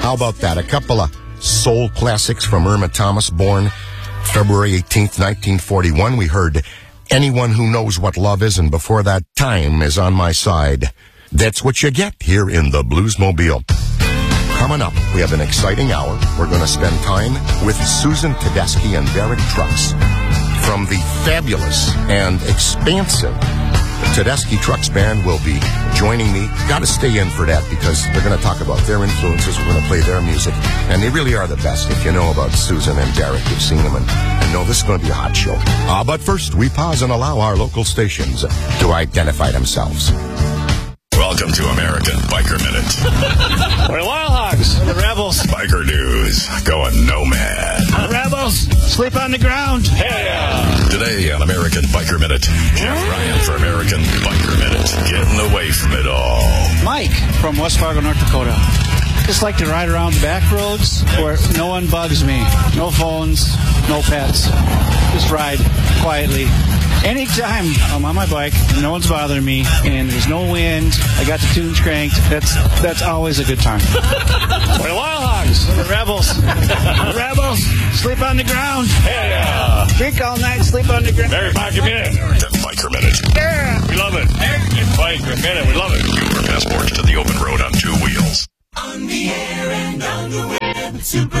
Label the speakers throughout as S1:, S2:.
S1: How about that? A couple of soul classics from Irma Thomas, born February 18th, 1941. We heard Anyone Who Knows What Love Is, and before that, Time Is On My Side. That's what you get here in the Bluesmobile. Coming up, we have an exciting hour. We're going to spend time with Susan Tedeschi and Derek Trucks from the fabulous and expansive Tedeschi Trucks Band will be joining me. Got to stay in for that because they're going to talk about their influences. We're going to play their music. And they really are the best. If you know about Susan and Derek, you've seen them and know this is going to be a hot show. But first, we pause and allow our local stations to identify themselves.
S2: Welcome to American Biker Minute.
S3: We're the Wild Hogs. We're the Rebels.
S2: Biker news going nomad.
S3: The Rebels. Sleep on the ground. Hell yeah.
S2: Today on American Biker Minute, Jeff Ryan for American Biker Minute. Getting away from it all.
S3: Mike from West Fargo, North Dakota. Just like to ride around the back roads where no one bugs me. No phones, no pets. Just ride quietly. Anytime I'm on my bike, no one's bothering me, and there's no wind, I got the tunes cranked, that's always a good time. We're the Wild Hogs. We're the Rebels. The Rebels. Sleep on the ground.
S2: Hell yeah.
S3: Drink all night, sleep on the ground.
S2: American Biker Minute. American Biker Minute.
S3: Yeah.
S2: We love it. American Biker Minute. We love it. Your passports to the open road on two wheels.
S4: On the air and on the web,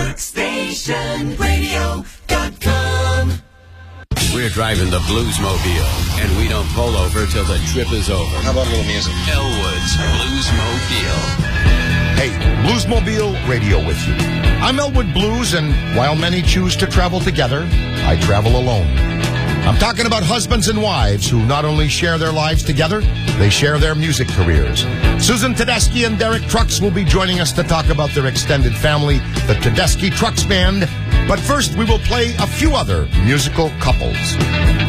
S4: SuperStationRadio.com.
S5: We're driving the Bluesmobile, and we don't pull over till the trip is over.
S6: How about a little music?
S5: Elwood's Bluesmobile.
S1: Hey, Bluesmobile Radio with you. I'm Elwood Blues, and while many choose to travel together, I travel alone. I'm talking about husbands and wives who not only share their lives together, they share their music careers. Susan Tedeschi and Derek Trucks will be joining us to talk about their extended family, the Tedeschi Trucks Band. But first, we will play a few other musical couples.